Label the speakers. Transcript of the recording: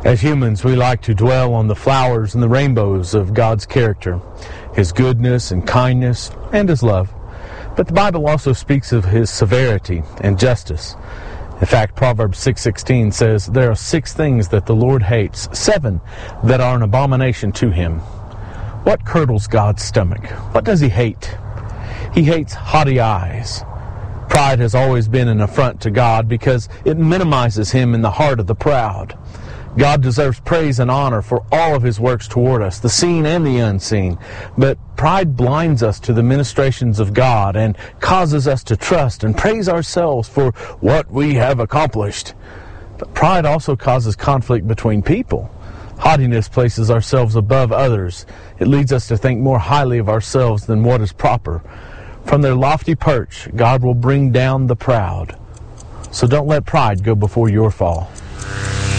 Speaker 1: As humans, we like to dwell on the flowers and the rainbows of God's character, His goodness and kindness, and His love. But the Bible also speaks of His severity and justice. In fact, Proverbs 6:16 says, "There are 6 things that the Lord hates, 7 that are an abomination to Him." What curdles God's stomach? What does He hate? He hates haughty eyes. Pride has always been an affront to God because it minimizes Him in the heart of the proud. God deserves praise and honor for all of His works toward us, the seen and the unseen. But pride blinds us to the ministrations of God and causes us to trust and praise ourselves for what we have accomplished. But pride also causes conflict between people. Haughtiness places ourselves above others. It leads us to think more highly of ourselves than what is proper. From their lofty perch, God will bring down the proud. So don't let pride go before your fall.